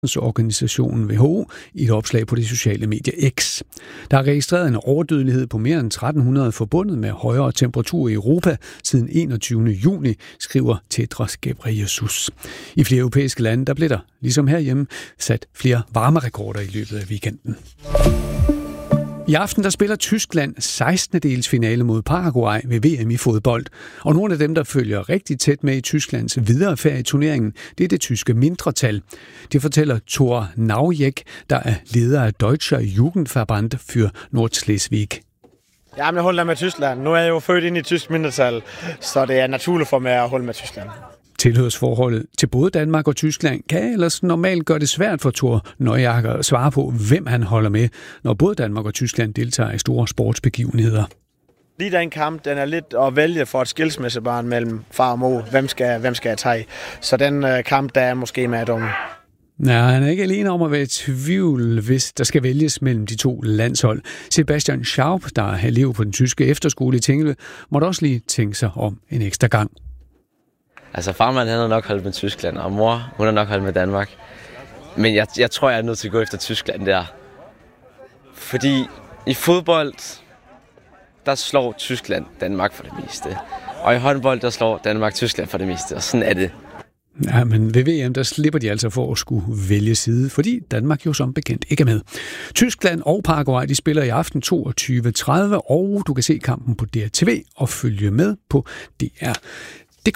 Organisationen WHO i et opslag på det sociale medie X. Der er registreret en overdødelighed på mere end 1300 forbundet med højere temperatur i Europa siden 21. juni, skriver Tedros Ghebreyesus. I flere europæiske lande der blev der, ligesom herhjemme, sat flere varmerekorder i løbet af weekenden. I aften der spiller Tyskland 16. finale mod Paraguay ved VM i fodbold. Og nogle af dem, der følger rigtig tæt med i Tysklands videre færd i turneringen, det er det tyske mindretal. Det fortæller Thor Naujek, der er leder af Deutscher Jugendverband für Nordschleswig. Jamen, jeg holder med Tyskland. Nu er jeg jo født ind i tysk mindretal, så det er naturligt for mig at holde med Tyskland. Tilhørsforholdet til både Danmark og Tyskland kan ellers normalt gøre det svært for Thor Naujek at svare på, hvem han holder med, når både Danmark og Tyskland deltager i store sportsbegivenheder. Lige den kamp, den er lidt at vælge for et skilsmissebarn mellem far og mor. Hvem skal jeg tage? Så den kamp, der er måske med dumme. Nej, han er ikke alene om at være i tvivl, hvis der skal vælges mellem de to landshold. Sebastian Schaub, der er elev på den tyske efterskole i Tinglev, måtte også lige tænke sig om en ekstra gang. Altså farmand, han har nok holdt med Tyskland, og mor, hun har nok holdt med Danmark. Men jeg tror, jeg er nødt til at gå efter Tyskland der. Fordi i fodbold, der slår Tyskland Danmark for det meste. Og i håndbold, der slår Danmark Tyskland for det meste, og sådan er det. Ja, men ved VM, der slipper de altså for at skulle vælge side, fordi Danmark jo som bekendt ikke er med. Tyskland og Paraguay, de spiller i aften 22.30, og du kan se kampen på DRTV og følge med på DR.dk.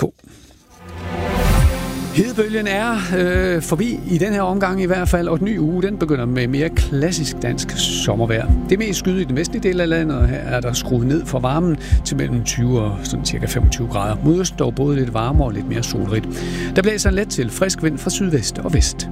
Hedebølgen er forbi i den her omgang i hvert fald, og den nye uge den begynder med mere klassisk dansk sommervejr. Det er mest skyet i den vestlige del af landet, og her er der skruet ned for varmen til mellem 20 og sådan cirka 25 grader. Mod øst dog både lidt varmere og lidt mere solrigt. Der blæser let til frisk vind fra sydvest og vest.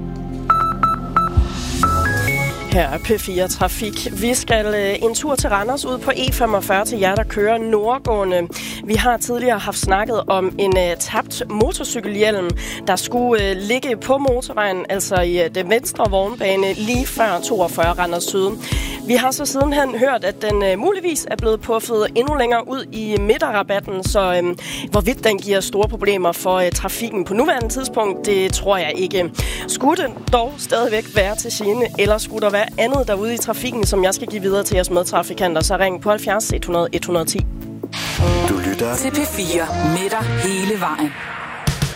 Her er P4 Trafik. Vi skal en tur til Randers ud på E45 til jer, der kører nordgående. Vi har tidligere haft snakket om en tabt motorcykelhjelm, der skulle ligge på motorvejen, altså i den venstre vognbane, lige før 42 Randers Syd. Vi har så sidenhen hørt, at den muligvis er blevet puffet endnu længere ud i midterrabatten, så hvorvidt den giver store problemer for trafikken på nuværende tidspunkt, det tror jeg ikke. Skulle den dog stadigvæk være til gene, eller skulle der være andet derude i trafikken, som jeg skal give videre til jeres medtrafikanter, så ring på 70 100 110. Du lytter til P4 med dig hele vejen.